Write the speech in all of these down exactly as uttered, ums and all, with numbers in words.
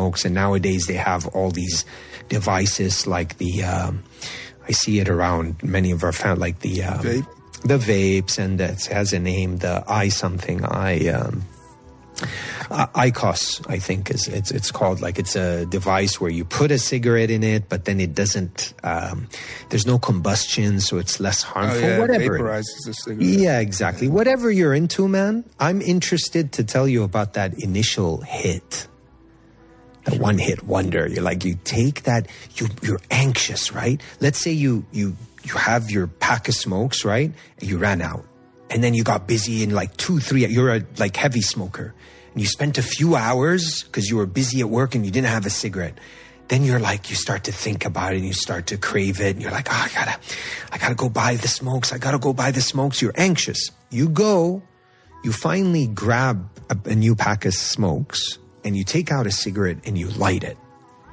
smokes. And nowadays they have all these devices like the, um, I see it around many of our family, like the, um, Vape. the vapes, and it has a name, the I something, I, um, Uh, I C O S, I think is it's it's called. Like, it's a device where you put a cigarette in it, but then it doesn't. Um, there's no combustion, so it's less harmful. Oh, yeah, Whatever. Vaporizes the cigarette. Yeah, exactly. Whatever you're into, man. I'm interested to tell you about that initial hit, the one hit wonder. You're like, you take that. You you're anxious, right? Let's say you you you have your pack of smokes, right? And you ran out. And then you got busy in like two, three, you're a like heavy smoker. And you spent a few hours because you were busy at work and you didn't have a cigarette. Then you're like, you start to think about it and you start to crave it. And you're like, oh, I gotta, I gotta go buy the smokes. I gotta go buy the smokes. You're anxious. You go, you finally grab a, a new pack of smokes and you take out a cigarette and you light it.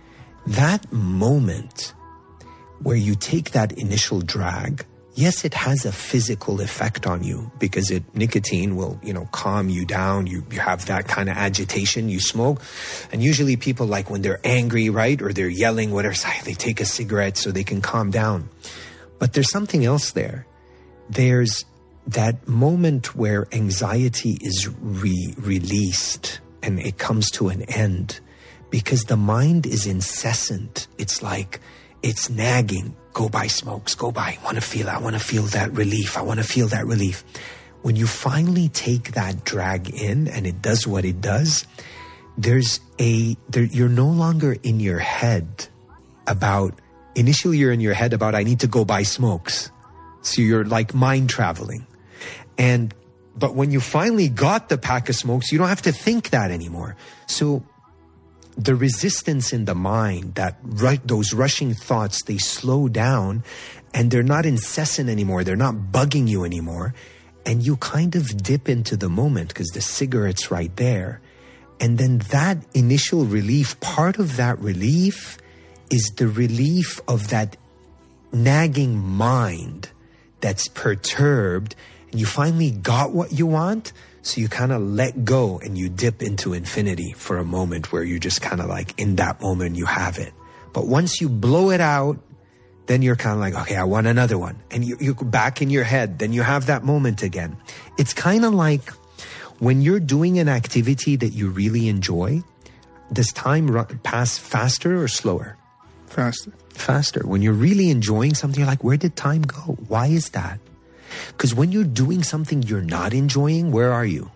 That moment where you take that initial drag, yes, it has a physical effect on you because it nicotine will, you know, calm you down. You, you have that kind of agitation. You smoke. And usually people, like when they're angry, right, or they're yelling, whatever, they take a cigarette so they can calm down. But there's something else there. There's that moment where anxiety is re- released and it comes to an end because the mind is incessant. It's like, it's nagging. Go buy smokes, go buy. I want to feel it. I want to feel that relief. I want to feel that relief. When you finally take that drag in and it does what it does, there's a, there, you're no longer in your head about, initially you're in your head about, I need to go buy smokes. So you're like mind traveling. And, but when you finally got the pack of smokes, you don't have to think that anymore. So the resistance in the mind, that right, those rushing thoughts, they slow down and they're not incessant anymore. They're not bugging you anymore. And you kind of dip into the moment because the cigarette's right there. And then that initial relief, part of that relief is the relief of that nagging mind that's perturbed. And you finally got what you want. So you kind of let go and you dip into infinity for a moment where you're just kind of like in that moment you have it. But once you blow it out, then you're kind of like, okay, I want another one. And you, you're back in your head. Then you have that moment again. It's kind of like when you're doing an activity that you really enjoy, does time run, pass faster or slower? Faster. Faster. When you're really enjoying something, you're like, where did time go? Why is that? Because when you're doing something you're not enjoying, where are you?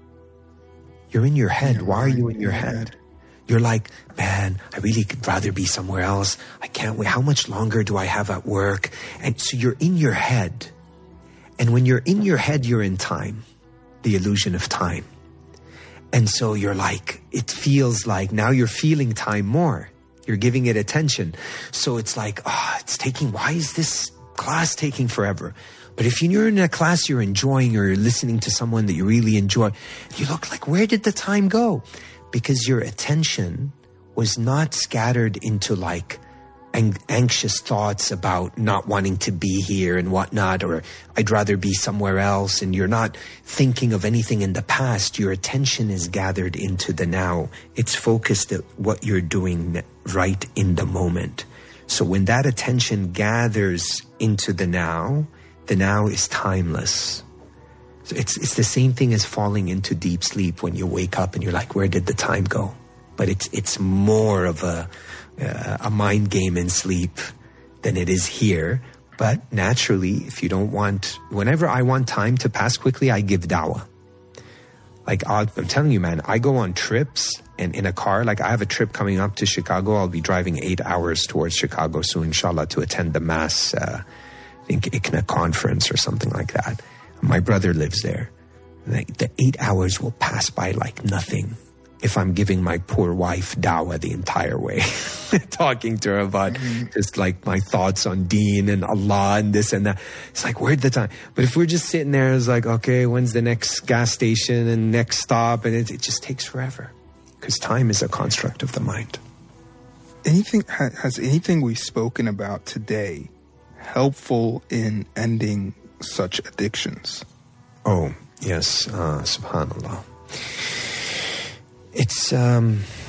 You're in your head. Why are you in your head? You're like, man, I really could rather be somewhere else. I can't wait. How much longer do I have at work? And so you're in your head. And when you're in your head, you're in time, the illusion of time. And so you're like, it feels like now you're feeling time more. You're giving it attention. So it's like, ah, oh, it's taking, why is this class taking forever? But if you're in a class you're enjoying or you're listening to someone that you really enjoy, you look like, where did the time go? Because your attention was not scattered into like ang- anxious thoughts about not wanting to be here and whatnot, or I'd rather be somewhere else. And you're not thinking of anything in the past. Your attention is gathered into the now. It's focused at what you're doing right in the moment. So when that attention gathers into the now, the now is timeless. So it's it's the same thing as falling into deep sleep when you wake up and you're like, where did the time go? But it's it's more of a uh, a mind game in sleep than it is here. But naturally, if you don't want, whenever I want time to pass quickly, I give dawah. Like I'll, I'm telling you, man, I go on trips and in a car. Like I have a trip coming up to Chicago. I'll be driving eight hours towards Chicago soon, inshallah, to attend the mass. Uh, I think I C N A conference or something like that. My brother lives there. Like the eight hours will pass by like nothing if I'm giving my poor wife dawah the entire way, talking to her about mm-hmm. just like my thoughts on Deen and Allah and this and that. It's like, where'd the time? But if we're just sitting there, it's like, okay, when's the next gas station and next stop? And it, it just takes forever because time is a construct of the mind. Anything has anything we've spoken about today helpful in ending such addictions? Oh, yes. Uh, subhanallah. It's, um,